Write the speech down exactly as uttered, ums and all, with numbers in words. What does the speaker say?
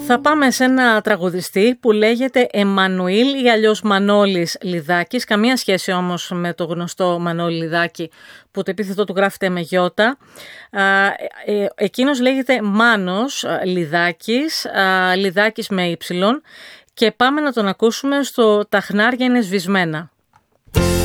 Θα πάμε σε ένα τραγουδιστή που λέγεται Εμμανουήλ ή αλλιώς Μανώλης Λιδάκης. Καμία σχέση όμως με το γνωστό Μανώλη Λιδάκη που το επίθετο του γράφεται με γιώτα. Ε, εκείνος λέγεται Μάνος Λιδάκης, Λιδάκης με ύψιλον, και πάμε να τον ακούσουμε στο «Τα χνάρια είναι σβησμένα».